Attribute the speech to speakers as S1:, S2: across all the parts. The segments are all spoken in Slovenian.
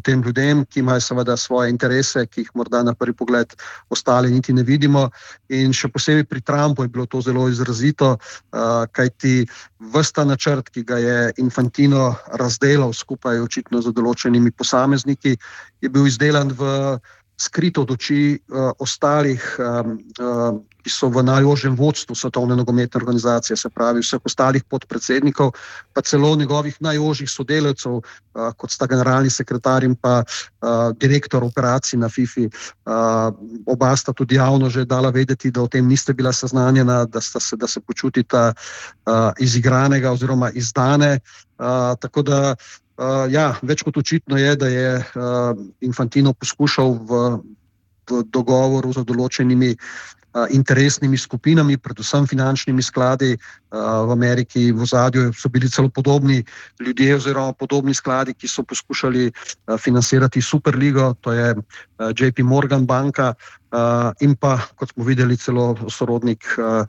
S1: tem ljudem, ki imajo seveda svoje interese, ki jih morda na prvi pogled ostali niti ne vidimo. In še posebej pri Trumpu je bilo to zelo izrazito, kajti ves ta načrt, ki ga je Infantino razdelal skupaj očitno z določenimi posamezniki, je bil izdelan skrito od oči ostalih, ki so v najožjem vodstvu Svetovne nogometne organizacije, se pravi vseh ostalih podpredsednikov, pa celo njegovih najožjih sodelavcev, kot sta generalni sekretar in pa direktor operacij na FIFI. Oba sta tudi javno že dala vedeti, da o tem niste bila seznanjena, da se počutita izigranega oziroma izdane. Tako da več kot očitno je, da je Infantino poskušal v dogovoru z določenimi interesnimi skupinami, predvsem finančnimi skladi. V Ameriki v ozadju so bili celo podobni ljudje oziroma podobni skladi, ki so poskušali financirati Superligo, to je JP Morgan banka, in pa, kot smo videli, celo sorodnik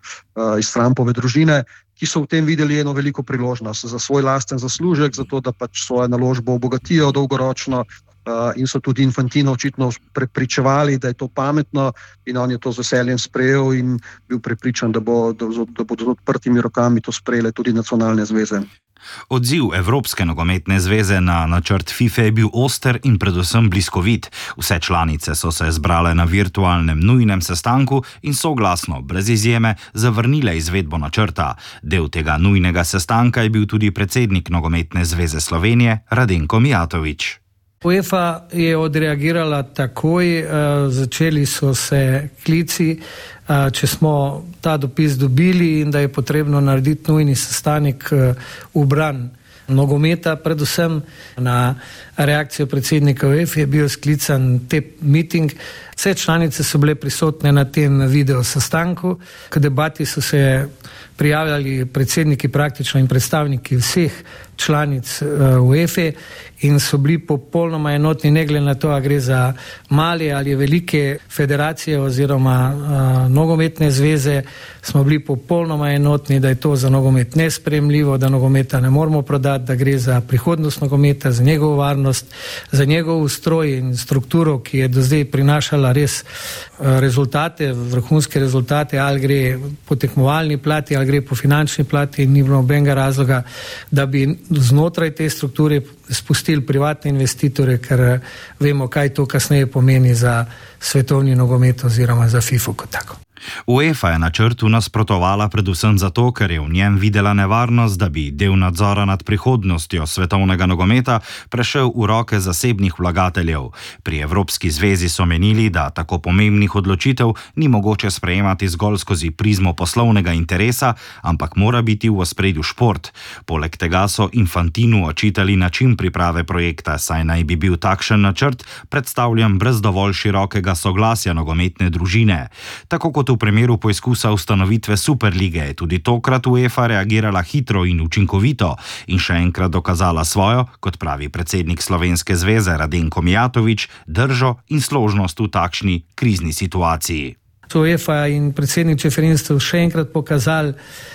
S1: iz Trumpove družine, ki so v tem videli eno veliko priložnost za svoj lasten zaslužek, zato da pač svojo naložbo obogatijo dolgoročno, in so tudi Infantino očitno prepričevali, da je to pametno, in on je to z veseljem sprejel in bil prepričan, da bodo z odprtimi rokami to sprejele tudi nacionalne zveze.
S2: Odziv Evropske nogometne zveze na načrt FIFA je bil oster in predvsem bliskovit. Vse članice so se zbrale na virtualnem nujnem sestanku in soglasno, brez izjeme, zavrnile izvedbo načrta. Del tega nujnega sestanka je bil tudi predsednik Nogometne zveze Slovenije, Radenko Mijatović.
S3: UEFA je odreagirala takoj, začeli so se klici, če smo ta dopis dobili in da je potrebno narediti nujni sestanek v bran nogometa, predvsem na reakcijo predsednika UEFA je bil sklican te meeting. Vse članice so bile prisotne na tem video sestanku, k debati so se prijavljali predsedniki praktično in predstavniki vseh članic UEFA in so bili popolnoma enotni, ne glede na to, a gre za male ali velike federacije oziroma nogometne zveze, smo bili popolnoma enotni, da je to za nogomet nesprejemljivo, da nogometa ne moramo prodati, da gre za prihodnost nogometa, za njegovo varnost, za njegov ustroj in strukturo, ki je do zdaj prinašala res rezultate, vrhunske rezultate, ali gre po tekmovalni plati, ali gre po finančni plati, in ni bilo nobenega razloga, da bi znotraj te strukture spustili privatne investitore, ker vemo, kaj to kasneje pomeni za svetovni nogomet oziroma za FIFA kot tako.
S2: UEFA je načrtu nasprotovala predvsem zato, ker je v njem videla nevarnost, da bi del nadzora nad prihodnostjo svetovnega nogometa prešel v roke zasebnih vlagateljev. Pri Evropski zvezi so menili, da tako pomembnih odločitev ni mogoče sprejemati zgolj skozi prizmo poslovnega interesa, ampak mora biti v ospredju šport. Poleg tega so Infantinu očitali način priprave projekta, saj naj bi bil takšen načrt predstavljen brez dovolj širokega soglasja nogometne družine. Tako kot v primeru poizkusa ustanovitve Superlige je tudi tokrat UEFA reagirala hitro in učinkovito in še enkrat dokazala svojo, kot pravi predsednik Slovenske zveze Radenko Mijatović, držo in složnost v takšni krizni situaciji.
S3: UEFA in predsednik Čeferin so še enkrat pokazali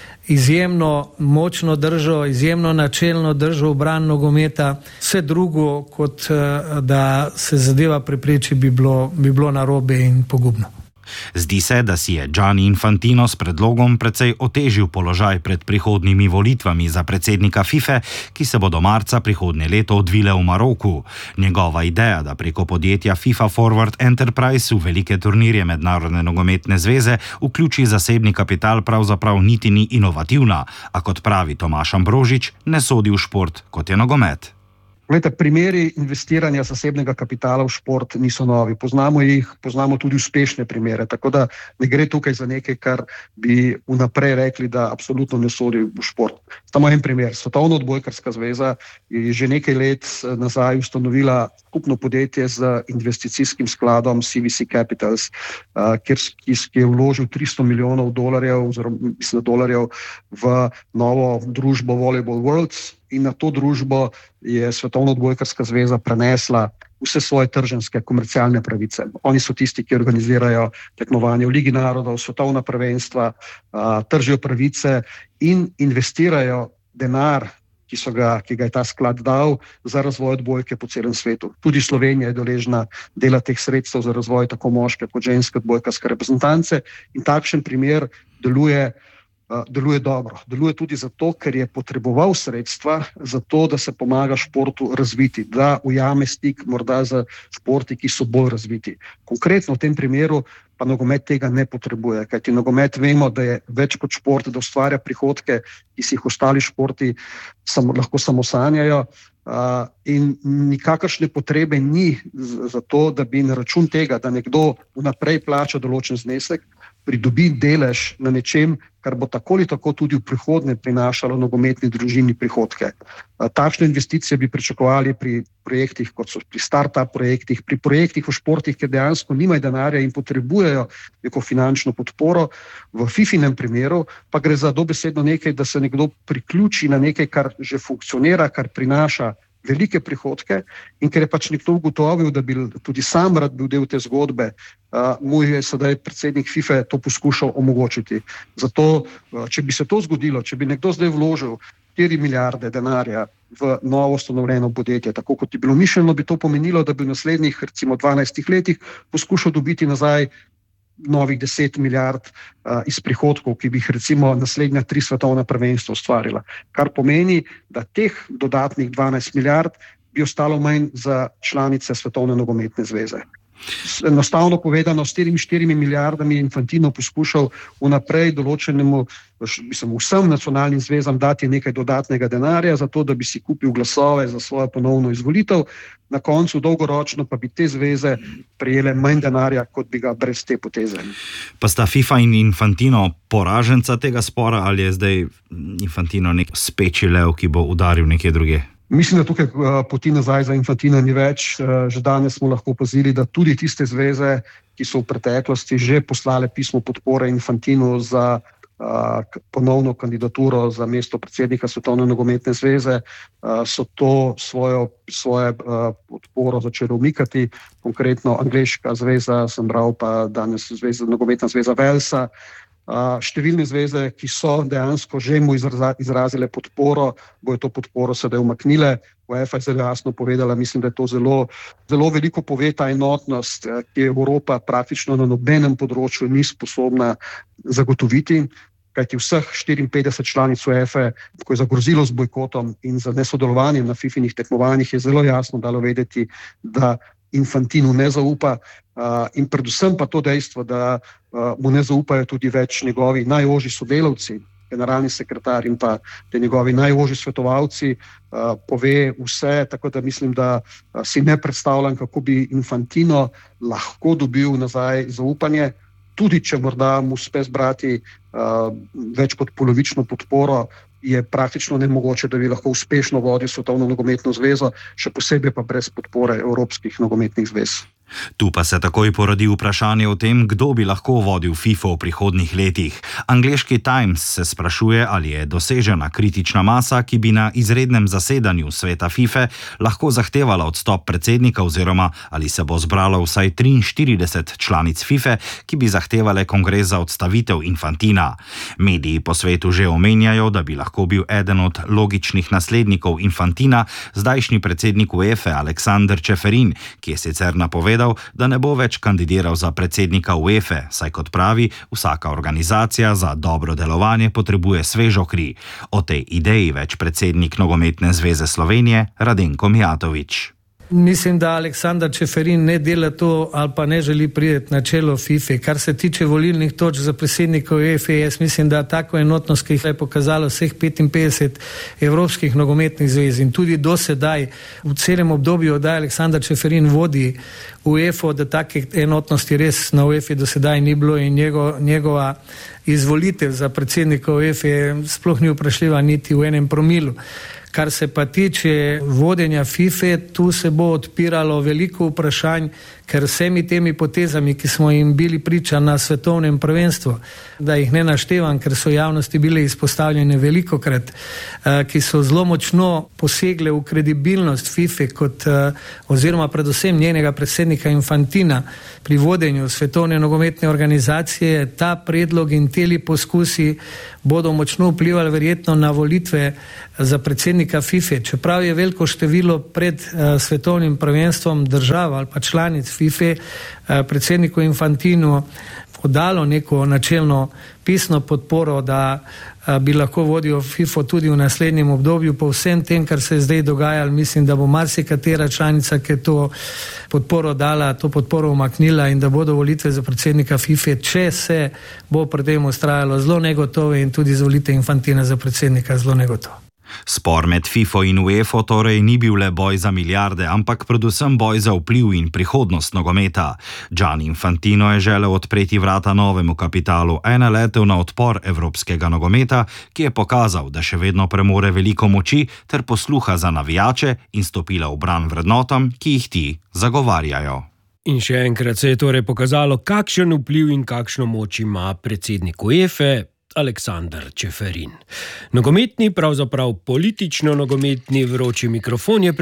S3: izjemno močno držo, izjemno načelno držo v bran nogometa. Vse drugo, kot da se zadeva prepreči, bi bilo narobe in pogubno.
S2: Zdi se, da si je Gianni Infantino s predlogom precej otežil položaj pred prihodnjimi volitvami za predsednika FIFA, ki se bodo marca prihodnje leto odvile v Maroku. Njegova ideja, da preko podjetja FIFA Forward Enterprise v velike turnirje Mednarodne nogometne zveze vključi zasebni kapital, pravzaprav niti ni inovativna, a kot pravi Tomaž Ambrožič, ne sodi v šport, kot je nogomet.
S1: Primeri investiranja zasebnega kapitala v šport niso novi. Poznamo tudi uspešne primere, tako da ne gre tukaj za nekaj, kar bi vnaprej rekli, da absolutno ne sodi v šport. Samo en primer. Svetovna odbojkarska zveza je že nekaj let nazaj ustanovila skupno podjetje z investicijskim skladom CVC Capitals, ki je vložil $300 milijonov dolarjev v novo družbo Volleyball Worlds. In na to družbo je Svetovna odbojkarska zveza prenesla vse svoje trženjske komercialne pravice. Oni so tisti, ki organizirajo tekmovanje v Ligi narodov, svetovna prvenstva, tržijo pravice in investirajo denar, ki ga je ta sklad dal za razvoj odbojke po celem svetu. Tudi Slovenija je deležna dela teh sredstev za razvoj tako moške kot ženske odbojkarske reprezentance in takšen primer deluje dobro. Deluje tudi zato, ker je potreboval sredstva za to, da se pomaga športu razviti, da ujame stik morda z športi, ki so bolj razviti. Konkretno v tem primeru pa nogomet tega ne potrebuje, kajti nogomet vemo, da je več kot šport, da ustvarja prihodke, ki si jih ostali športi lahko samo sanjajo. In nikakršne potrebe ni za to, da bi na račun tega, da nekdo vnaprej plača določen znesek, pridobi delež na nečem, kar bo tako ali tako tudi v prihodnje prinašalo nogometni družini prihodke. Takšne investicije bi pričakovali pri projektih, kot so pri start-up projektih, pri projektih v športih, ker dejansko nimajo denarja in potrebujejo neko finančno podporo. V FIFInem primeru pa gre za dobesedno nekaj, da se nekdo priključi na nekaj, kar že funkcionira, kar prinaša velike prihodke in ker je pač nekdo ugotovil, da bi tudi sam rad bil del te zgodbe, mu je sedaj predsednik FIFA to poskušal omogočiti. Zato, če bi se to zgodilo, če bi nekdo zdaj vložil 4 milijarde denarja v novo ustanovljeno podjetje, tako kot je bilo mišljeno, bi to pomenilo, da bi v naslednjih recimo 12 letih poskušal dobiti nazaj novih 10 milijard iz prihodkov, ki bi jih recimo naslednja 3 svetovna prvenstva ustvarila. Kar pomeni, da teh dodatnih 12 milijard bi ostalo manj za članice Svetovne nogometne zveze. Enostavno povedano, s 4 milijardami Infantino poskušal vnaprej določenemu, vsem nacionalnim zvezam dati nekaj dodatnega denarja, zato da bi si kupil glasove za svojo ponovno izvolitev, na koncu dolgoročno pa bi te zveze prejele manj denarja, kot bi ga brez te poteze.
S2: Pa sta FIFA in Infantino poraženca tega spora ali je zdaj Infantino nek speči lev, ki bo udaril nekje druge?
S1: Mislim, da tukaj poti nazaj za Infantina ni več. Že danes smo lahko opazili, da tudi tiste zveze, ki so v preteklosti že poslale pismo podpore Infantinu za ponovno kandidaturo za mesto predsednika Svetovne nogometne zveze, so to svojo podporo začeli umikati. Konkretno angleška zveza, sem bral pa danes nogometna zveza Walesa. Številne zveze, ki so dejansko že mu izrazile podporo, bojo to podporo sedaj umaknile. UEFA je zelo jasno povedala, mislim, da je to zelo veliko pove ta enotnost, ki je Evropa praktično na nobenem področju ni sposobna zagotoviti, kajti vseh 54 članic UEFA, ko je zagrozilo z bojkotom in za nesodelovanjem na FIFInih tekmovanjih, je zelo jasno dalo vedeti, da Infantinu ne zaupa in predvsem pa to dejstvo, da mu ne zaupajo tudi več njegovi najožji sodelavci, generalni sekretar in pa te njegovi najožji svetovalci, pove vse, tako da mislim, da si ne predstavljam, kako bi Infantino lahko dobil nazaj zaupanje, tudi če morda mu uspe zbrati več kot polovično podporo, je praktično nemogoče, da bi lahko uspešno vodil Svetovno nogometno zvezo, še posebej pa brez podpore evropskih nogometnih zvez.
S2: Tu pa se takoj porodi vprašanje o tem, kdo bi lahko vodil FIFA v prihodnjih letih. Angleški Times se sprašuje, ali je dosežena kritična masa, ki bi na izrednem zasedanju sveta FIFA lahko zahtevala odstop predsednika oziroma ali se bo zbralo vsaj 43 članic FIFA, ki bi zahtevale kongres za odstavitev Infantina. Mediji po svetu že omenjajo, da bi lahko bil eden od logičnih naslednikov Infantina zdajšnji predsednik UEFA Aleksander Čeferin, ki je sicer napovedal, da ne bo več kandidiral za predsednika UEFA, saj kot pravi, vsaka organizacija za dobro delovanje potrebuje svežo kri. O tej ideji več predsednik Nogometne zveze Slovenije Radenko Mijatović.
S3: Mislim, da Aleksander Čeferin ne dela to ali pa ne želi priti na čelo FIFA. Kar se tiče volilnih točk za predsednika UEFA, jaz mislim, da tako enotnost, ki jih je pokazalo vseh 55 evropskih nogometnih zvez in tudi do sedaj v celem obdobju, da Aleksander Čeferin vodi UEFA, da take enotnosti res na UEFA do sedaj ni bilo in njegova izvolitev za predsednika UEFA sploh ni vprašljiva niti v enem promilu. Kar se pa tiče vodenja FIFA, tu se bo odpiralo veliko vprašanj, ker vsemi temi potezami, ki smo jim bili priča na svetovnem prvenstvu, da jih ne naštevam, ker so javnosti bile izpostavljene velikokrat, ki so zelo močno posegle v kredibilnost FIFA kot, oziroma predvsem njenega predsednika Infantina pri vodenju svetovne nogometne organizacije, ta predlog in teli poskusi bodo močno vplivali verjetno na volitve za predsednika predsednika FIFA, čeprav je veliko število pred svetovnim prvenstvom držav ali pa članic FIFA, predsedniku Infantinu podalo neko načelno pisno podporo, da bi lahko vodil FIFA tudi v naslednjem obdobju. Po vsem tem, kar se je zdaj dogajalo, mislim, da bo marsikatera članica, ki je to podporo dala, to podporo umaknila in da bodo volitve za predsednika FIFA, če se bo pri tem ustrajalo, zelo negotove in tudi izvolitev Infantina za predsednika zelo negotovo.
S2: Spor med FIFO in UEFA torej ni bil le boj za milijarde, ampak predvsem boj za vpliv in prihodnost nogometa. Gianni Infantino je želel odpreti vrata novemu kapitalu, a je naletel na odpor evropskega nogometa, ki je pokazal, da še vedno premore veliko moči ter posluha za navijače in stopila v bran vrednotam, ki jih ti zagovarjajo.
S4: In še enkrat se je torej pokazalo, kakšen vpliv in kakšno moč ima predsednik UEFA Aleksander Čeferin. Nogometni, pravzaprav politično-nogometni vroči mikrofon je